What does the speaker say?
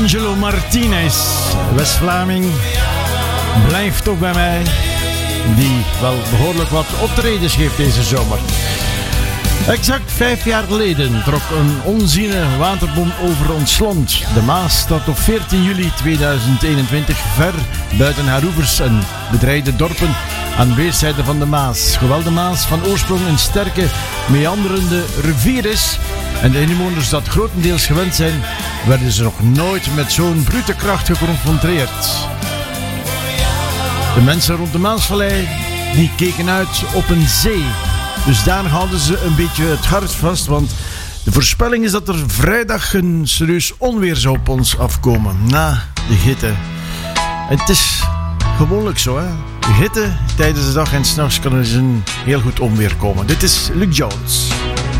Angelo Martinez, West-Vlaming, blijft toch bij mij. Die wel behoorlijk wat optredens geeft deze zomer. Exact 5 jaar geleden trok een onziene waterbom over ons land. De Maas staat op 14 juli 2021 ver buiten haar oevers en bedreigde dorpen aan weerszijden van de Maas. Hoewel de Maas van oorsprong een sterke, meanderende rivier is en de inwoners dat grotendeels gewend zijn, werden ze nog nooit met zo'n brute kracht geconfronteerd. De mensen rond de Maasvallei die keken uit op een zee. Dus daar hadden ze een beetje het hart vast, want de voorspelling is dat er vrijdag een serieus onweer zou op ons afkomen na de hitte. En het is gewoonlijk zo, hè. De hitte tijdens de dag en 's nachts kan er eens een heel goed onweer komen. Dit is Luke Jones.